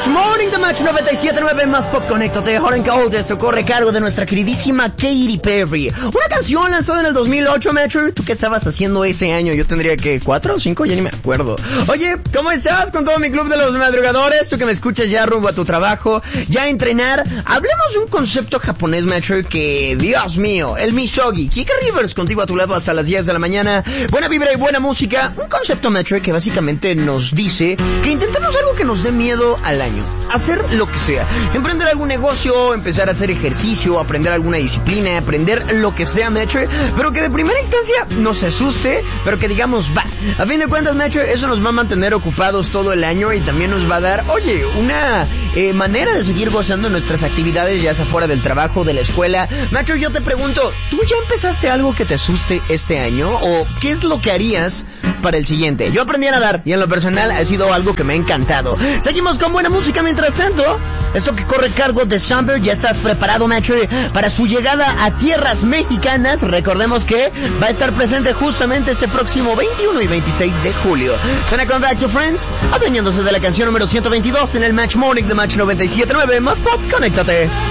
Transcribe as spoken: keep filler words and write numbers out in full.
Match Morning, The Match noventa y siete punto nueve más Pop. Conéctate, Hot and Cold. Esto corre cargo de nuestra queridísima Katy Perry. Una canción lanzada en el dos mil ocho, Metro. ¿Tú qué estabas haciendo ese año? Yo tendría que cuatro o cinco, ya ni me acuerdo. Oye, ¿cómo estás con todo mi club de los madrugadores? Tú que me escuchas ya rumbo a tu trabajo, ya a entrenar. Hablemos de un concepto japonés, Metro, que, Dios mío, el Misogi. Kika Rivers contigo a tu lado hasta las diez de la mañana. Buena vibra y buena música. Un concepto, Metro, que básicamente nos dice que intentemos algo que nos dé miedo al año. Hacer lo que sea. Emprender algún negocio, empezar a hacer ejercicio, aprender alguna disciplina, aprender lo que sea, Metro, pero que de primera instancia nos asuste, pero que digamos, va. A fin de cuentas, Metro, eso nos va a mantener ocupados todo el año y también nos va a dar, oye, una eh, manera de seguir gozando nuestras actividades, ya sea fuera del trabajo, de la escuela. Metro, yo te pregunto, ¿tú ya empezaste algo que te asuste este año? ¿O qué es lo que harías para el siguiente? Yo aprendí a nadar y en lo personal ha sido algo que me ha encantado. Seguimos con buena música mientras tanto. Esto que corre cargo de Samper. ¿Ya estás preparado, Metro, para su llegada a tierras mexicanas? Recordemos que va a estar presente justamente este próximo veintiuno y veintiséis de julio. Suena con Back to Friends, adueñándose de la canción número ciento veintidós en el Match Morning de Match noventa y siete punto nueve más Pop. Conéctate.